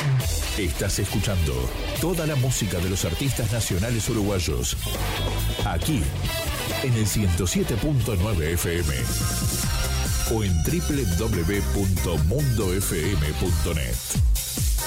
Estás escuchando toda la música de los artistas nacionales uruguayos. Aquí, en el 107.9 FM. O en www.mundofm.net.